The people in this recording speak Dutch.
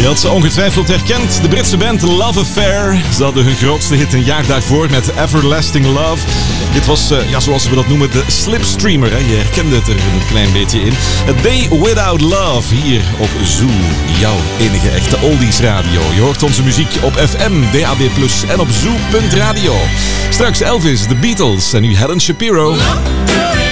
Je had ze ongetwijfeld herkend. De Britse band Love Affair. Ze hadden hun grootste hit een jaar daarvoor met Everlasting Love. Dit was, zoals we dat noemen, de slipstreamer. Hè? Je herkende het er een klein beetje in. A Day Without Love, hier op Zoo. Jouw enige echte oldies radio. Je hoort onze muziek op FM, DAB+, en op zoo.radio. Straks Elvis, The Beatles en nu Helen Shapiro.